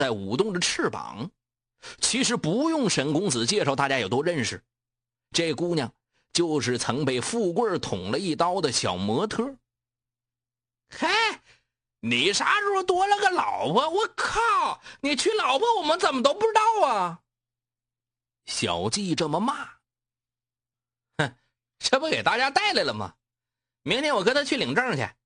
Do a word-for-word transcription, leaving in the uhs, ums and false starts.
在舞动着翅膀。其实不用沈公子介绍，大家也都认识，这姑娘就是曾被富贵捅了一刀的小模特。嘿，你啥时候多了个老婆？我靠，你娶老婆我们怎么都不知道啊？小季这么骂。哼，这不给大家带来了吗？明天我跟他去领证去，